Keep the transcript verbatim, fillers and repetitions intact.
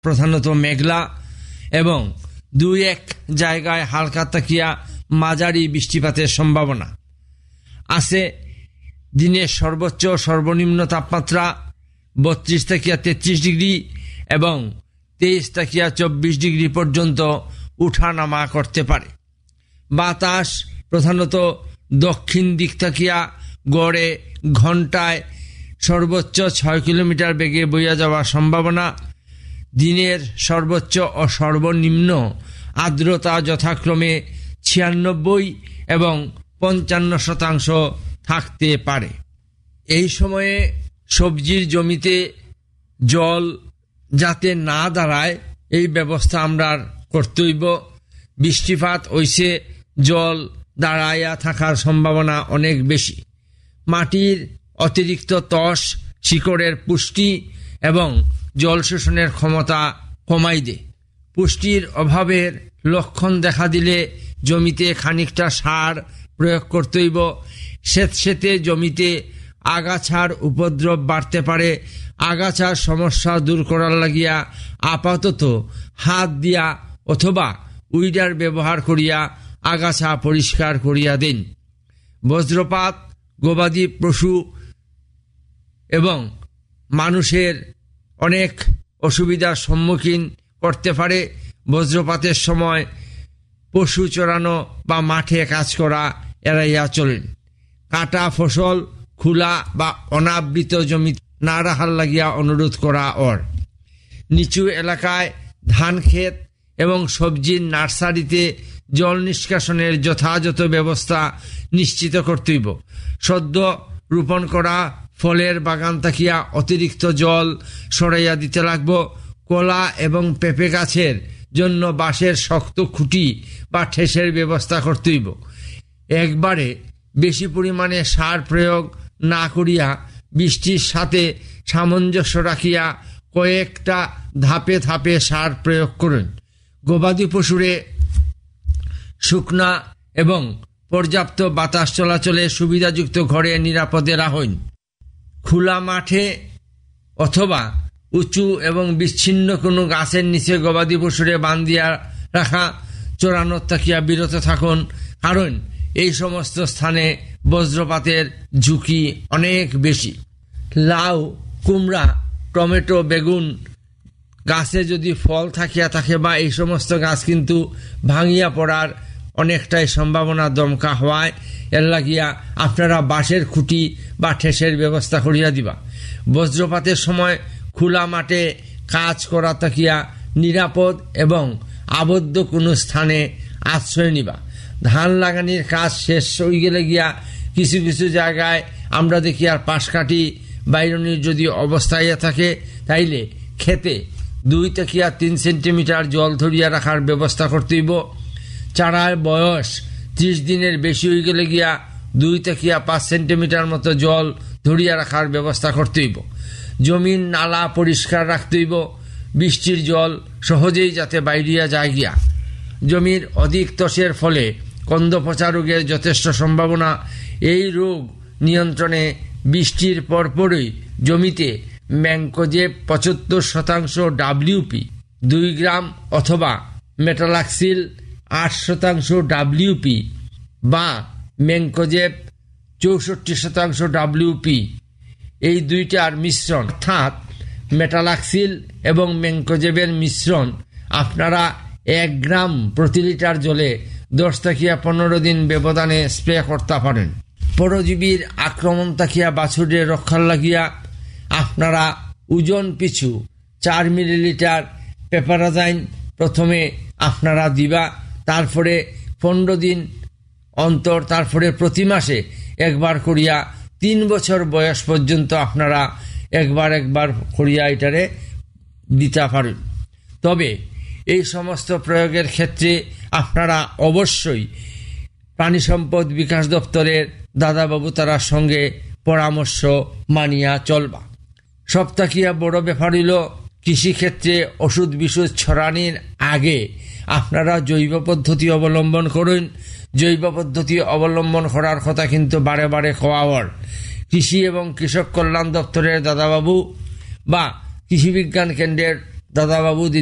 প্রধানত মেঘলা এবং দুই এক জায়গায় হালকা তাকিয়া মাঝারি বৃষ্টিপাতের সম্ভাবনা আছে। দিনের সর্বোচ্চ সর্বনিম্ন তাপমাত্রা বত্রিশ থেকে তেত্রিশ ডিগ্রি এবং তেইশ থেকে চব্বিশ ডিগ্রি পর্যন্ত উঠানামা করতে পারে। বাতাস প্রধানত দক্ষিণ দিক থাকিয়া গড়ে ঘন্টায় সর্বোচ্চ ছয় কিলোমিটার বেগে বইয়া যাওয়ার সম্ভাবনা। দিনের সর্বোচ্চ ও সর্বনিম্ন আর্দ্রতা যথাক্রমে ছিয়ানব্বই এবং পঞ্চান্ন শতাংশ থাকতে পারে। এই সময়ে সবজির জমিতে জল যাতে না দাঁড়ায় এই ব্যবস্থা আমরা করতেইব। বৃষ্টিপাত হইছে জল দাঁড়াইয়া থাকার সম্ভাবনা অনেক বেশি। মাটির অতিরিক্ত তস শিকড়ের পুষ্টি এবং জল শোষণের ক্ষমতা কমাই দেয়। পুষ্টির অভাবের লক্ষণ দেখা দিলে জমিতে খানিকটা সার প্রয়োগ করতেইব। স্যাঁতসেঁতে জমিতে আগাছার উপদ্রব বাড়তে পারে। আগাছার সমস্যা দূর করার লাগিয়া আপাতত হাত দিয়া অথবা উইডার ব্যবহার করিয়া আগাছা পরিষ্কার করিয়া দিন। বজ্রপাত গবাদি পশু এবং মানুষের অনেক অসুবিধার সম্মুখীন করতে পারে। বজ্রপাতের সময় পশু চরানো বা মাঠে কাজ করা এড়াইয়া চলেন। কাটা ফসল খোলা বা অনাবৃত জমি না রাখার লাগিয়া অনুরোধ করা ওর। নিচু এলাকায় ধান ক্ষেত এবং সবজির নার্সারিতে জল নিষ্কাশনের যথাযথ ব্যবস্থা নিশ্চিত করতেইব। সদ্য রোপণ করা ফলের বাগান থাকিয়া অতিরিক্ত জল সরাইয়া দিতে লাগব। কলা এবং পেঁপে গাছের জন্য বাঁশের শক্ত খুঁটি বা ঠেসের ব্যবস্থা করতেইব। একবারে বেশি পরিমাণে সার প্রয়োগ না করিয়া বৃষ্টির সাথে সামঞ্জস্য রাখিয়া কয়েকটা ধাপে ধাপে সার প্রয়োগ করুন। গবাদি পশুরে শুকনা এবং পর্যাপ্ত বাতাস চলাচলে সুবিধাযুক্ত ঘরে নিরাপদে রাখুন। খোলা মাঠে অথবা উঁচু এবং বিচ্ছিন্ন কোনো গাছের নিচে গবাদি পশুরে বান্ধিয়া রাখা চড়ানোর থাকিয়া বিরত থাকুন, কারণ এই সমস্ত স্থানে বজ্রপাতের ঝুঁকি অনেক বেশি। লাউ, কুমড়া, টমেটো, বেগুন গাছে যদি ফল থাকিয়া থাকে বা এই সমস্ত গাছ কিন্তু ভাঙিয়া পড়ার অনেকটাই সম্ভাবনা দমকা হওয়ায় এর লাগিয়া আপনারা বাঁশের খুঁটি বা ঠেসের ব্যবস্থা করিয়া দিবা। বজ্রপাতের সময় খোলা মাঠে কাজ করা থাকিয়া নিরাপদ এবং আবদ্ধ কোনো স্থানে আশ্রয় নিবা। ধান লাগানির কাজ শেষ হয়ে গেলে গিয়া কিছু কিছু জায়গায় আমরা দেখি আর পাশ কাটি বাইরনির যদি অবস্থায় থাকে তাইলে খেতে দুই থেকে তিন সেন্টিমিটার জল ধরিয়া রাখার ব্যবস্থা করতেইব। চারার বয়স ত্রিশ দিনের বেশি হয়ে গেলে গিয়া দুই থেকে পাঁচ সেন্টিমিটার মতো জল ধরিয়া রাখার ব্যবস্থা করতেইব। জমির নালা পরিষ্কার রাখতেইব, বৃষ্টির জল সহজেই যাতে বাইরিয়া যায় গিয়া। জমির অধিক তসের ফলে কন্দ পচা রোগের যথেষ্ট সম্ভাবনা। এই রোগ নিয়ন্ত্রণে বৃষ্টির পরপরই জমিতে ম্যানকোজেব পঁচাত্তর শতাংশ ডাব্লিউপি দুই গ্রাম অথবা মেটালাক্সিল আট শতাংশ ডাব্লিউপি বা ম্যানকোজেব চৌষট্টি শতাংশ ডাব্লিউপি এই দুইটার মিশ্রণ অর্থাৎ মেটালাক্সিল এবং ম্যানকোজেবের মিশ্রণ আপনারা এক গ্রাম প্রতি লিটার জলে দশ থেকে পনেরো দিন ব্যবধানে স্প্রে করতে পারেন। পরজীবীর আক্রমণ থাকিয়া বাছুরের রক্ষার লাগিয়া আপনারা ওজন পিছু চার মিলিলিটার পেপারাজাইন প্রথমে আপনারা দিবা, তারপরে পনেরো দিন অন্তর, তারপরে প্রতি মাসে একবার করিয়া তিন বছর বয়স পর্যন্ত আপনারা একবার একবার করিয়া এটারে দিতে পারেন। তবে এই সমস্ত প্রয়োগের ক্ষেত্রে আপনারা অবশ্যই প্রাণী সম্পদ বিকাশ দপ্তরের দাদাবাবু তারার সঙ্গে পরামর্শ মানিয়া চলবা। সপ্তাহিয়া বড় ব্যাপার হইল কৃষিক্ষেত্রে ওষুধ বিশুধ ছড়ানির আগে আপনারা জৈব পদ্ধতি অবলম্বন করুন। জৈব পদ্ধতি অবলম্বন করার কথা কিন্তু বারে বারে খাওয়ার কৃষি এবং কৃষক কল্যাণ দপ্তরের দাদাবাবু বা কৃষি বিজ্ঞান কেন্দ্রের দাদাবাবু